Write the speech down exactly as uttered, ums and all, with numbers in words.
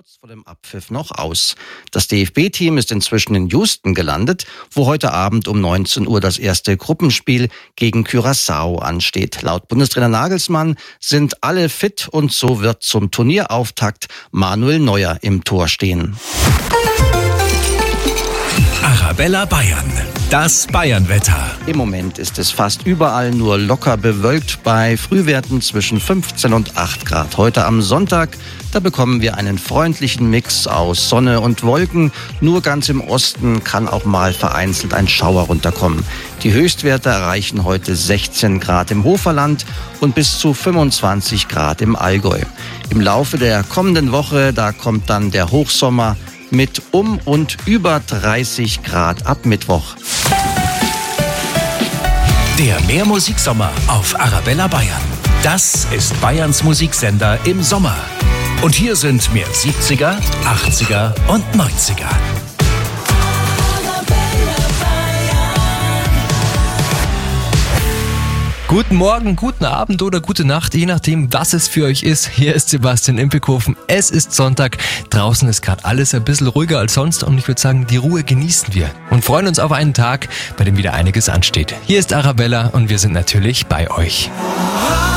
kurz vor dem Abpfiff noch aus. Das D F B-Team ist inzwischen in Houston gelandet, wo heute Abend um neunzehn Uhr das erste Gruppenspiel gegen Curaçao ansteht. Laut Bundestrainer Nagelsmann sind alle fit und so wird zum Turnierauftakt Manuel Neuer im Tor stehen. Arabella Bayern, das Bayernwetter. Im Moment ist es fast überall nur locker bewölkt bei Frühwerten zwischen fünfzehn und acht Grad. Heute am Sonntag, da bekommen wir einen freundlichen Mix aus Sonne und Wolken. Nur ganz im Osten kann auch mal vereinzelt ein Schauer runterkommen. Die Höchstwerte erreichen heute sechzehn Grad im Hoferland und bis zu fünfundzwanzig Grad im Allgäu. Im Laufe der kommenden Woche, da kommt dann der Hochsommer mit um und über dreißig Grad ab Mittwoch. Der Mehrmusiksommer auf Arabella Bayern. Das ist Bayerns Musiksender im Sommer. Und hier sind mehr siebziger, achtziger und neunziger. Guten Morgen, guten Abend oder gute Nacht, je nachdem, was es für euch ist. Hier ist Sebastian Impelkofen. Es ist Sonntag. Draußen ist gerade alles ein bisschen ruhiger als sonst und ich würde sagen, die Ruhe genießen wir und freuen uns auf einen Tag, bei dem wieder einiges ansteht. Hier ist Arabella und wir sind natürlich bei euch.